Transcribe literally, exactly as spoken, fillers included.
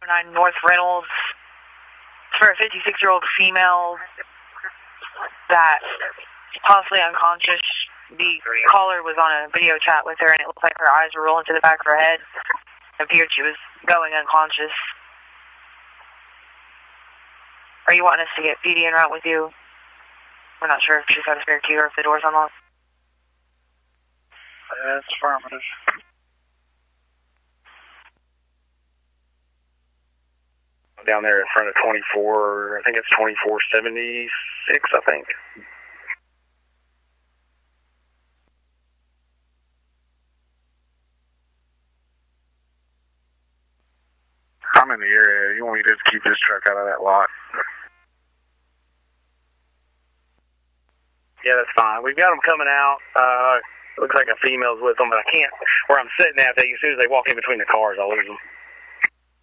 nine North Reynolds. It's for a fifty-six-year-old female that is possibly unconscious. The caller was on a video chat with her, and it looked like her eyes were rolling to the back of her head. It appeared she was going unconscious. Are you wanting us to get P D en route with you? We're not sure if she's got a spare key or if the door's unlocked. That's affirmative. Down there in front of twenty-four, I think it's twenty-four seventy-six, I think. I'm in the area. You want me to just keep this truck out of that lot? Yeah, that's fine. We've got them coming out. Uh, looks like a female's with them, but I can't. Where I'm sitting at, they, as soon as they walk in between the cars, I'll lose them.